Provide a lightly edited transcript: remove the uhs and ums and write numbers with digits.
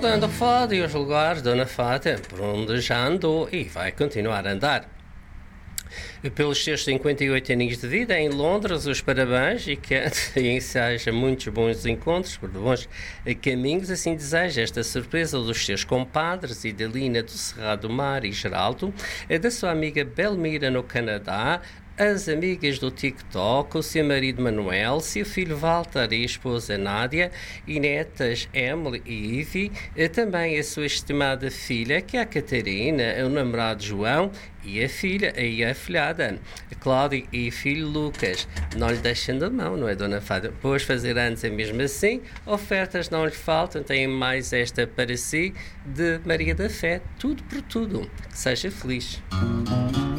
recordando a Fada e os lugares de Dona Fada, por onde já andou e vai continuar a andar. Pelos seus 58 aninhos de vida em Londres, os parabéns e que enseja muitos bons encontros por bons caminhos. Assim deseja esta surpresa dos seus compadres Idalina do Cerrado do Mar e Geraldo, da sua amiga Belmira no Canadá, as amigas do TikTok, o seu marido Manuel, seu filho Walter e a esposa Nádia, e netas Emily e Ivy, também a sua estimada filha, que é a Catarina, o namorado João, e a filha, e a afilhada Cláudia e filho Lucas. Não lhe deixem de mão, não é, Dona Fada? Pois fazer anos é mesmo assim, ofertas não lhe faltam, tem mais esta para si, de Maria da Fé, tudo por tudo. Que seja feliz.